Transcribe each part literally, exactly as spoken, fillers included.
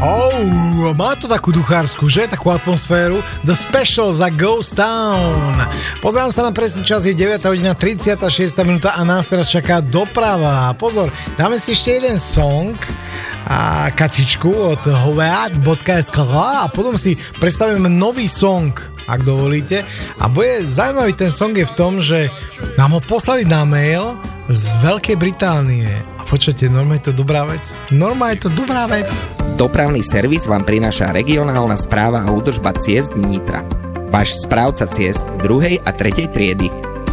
Oh, má to takú duchárskú, že? Takú atmosféru. The Special za Ghost Town. Pozerám sa na presný čas, je deviata hodina tridsiata šiesta minúta a nás teraz čaká doprava. Pozor, dáme si ešte jeden song a katičku od hoveat bodka es ká a potom si predstavíme nový song, ak dovolíte. A bude zaujímavý, ten song je v tom, že nám ho poslali na mail z Veľkej Británie. A počujete, normálne je to dobrá vec. Normálne je to dobrá vec. Dopravný servis vám prináša regionálna správa a údržba ciest Nitra. Váš správca ciest druhej a tretej triedy.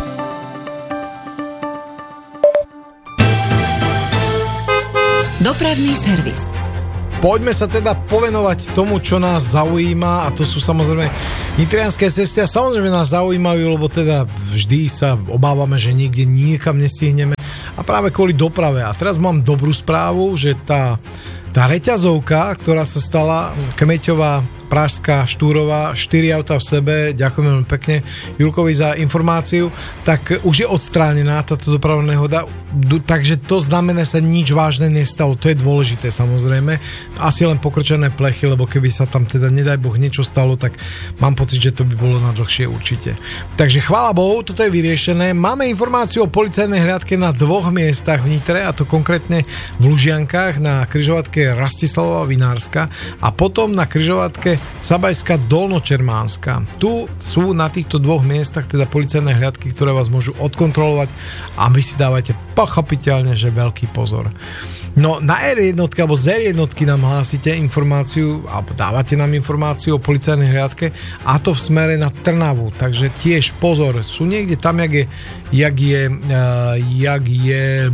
Dopravný servis. Poďme sa teda povenovať tomu, čo nás zaujíma, a to sú samozrejme nitrianske cesty a samozrejme nás zaujímajú, lebo teda vždy sa obávame, že niekde niekam nestihneme a práve kvôli doprave. A teraz mám dobrú správu, že tá, tá reťazovka, ktorá sa stala Kmeťová, Pražská, Štúrová, štyri auta v sebe, ďakujem veľmi pekne Julkovi za informáciu, tak už je odstránená táto dopravná nehoda, takže to znamená, sa nič vážne nestalo, to je dôležité samozrejme, asi len pokrčené plechy, lebo keby sa tam teda nedaj Boh niečo stalo, tak mám pocit, že to by bolo na dlhšie určite. Takže chvála Bohu, toto je vyriešené. Máme informáciu o policajnej hliadke na dvoch miestach v Nitre, a to konkrétne v Lužiankách na križovatke Rastislavova Vinárska a potom na križovatke Cabajská Dolnočermánska. Tu sú na týchto dvoch miestach teda policajné hliadky, ktoré vás môžu odkontrolovať a vy si dávajte pochopiteľne, že veľký pozor. No na er jednotke alebo zet jednotky nám hlásite informáciu alebo dávate nám informáciu o policajnej hliadke, a to v smere na Trnavu, takže tiež pozor, sú niekde tam, jak je jak je, uh, jak je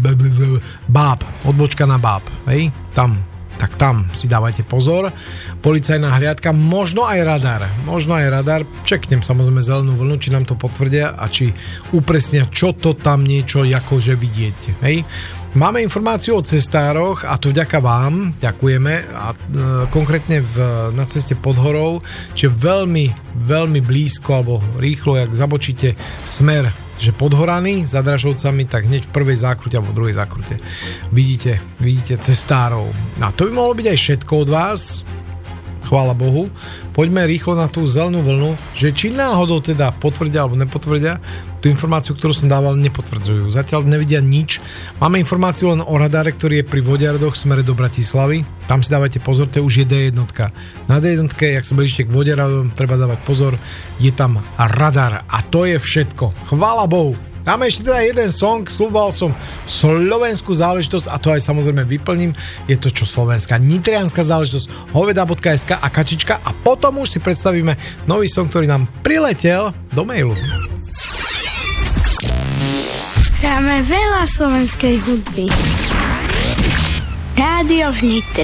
Báb, odbočka na Báb, hej, tam tak tam si dávajte pozor. Policajná hliadka, možno aj radar. Možno aj radar. Čeknem samozrejme zelenú vlnu, či nám to potvrdia a či upresnia, čo to tam niečo akože vidieť. Hej. Máme informáciu o cestároch, a to vďaka vám, ďakujeme, a e, konkrétne v, na ceste pod horou, čiže veľmi, veľmi blízko alebo rýchlo, jak zabočíte smer, že pod horami za Dražovcami, tak hneď v prvej zákrute alebo v druhej zákrute vidíte, vidíte cestárov. A to by mohlo byť aj všetko od vás. Chvála Bohu. Poďme rýchlo na tú zelenú vlnu, že či náhodou teda potvrdia alebo nepotvrdia tú informáciu, ktorú som dával, nepotvrdzujú. Zatiaľ nevidia nič. Máme informáciu len o radare, ktorý je pri Vodiaradoch v smere do Bratislavy. Tam si dávajte pozor, to už je dé jednotka. Na dé jednotke, jak sa blížite k Vodiaradom, treba dávať pozor, je tam radar. A to je všetko. Chvála Bohu. Dáme ešte teda jeden song, slúbal som slovenskú záležitosť a to aj samozrejme vyplním. Je to čo slovenská, nitrianská záležitosť, hoveda bodka es ká a kačička, a potom už si predstavíme nový song, ktorý nám priletel do mailu. Hráme veľa slovenskej hudby. Rádio v Nitre.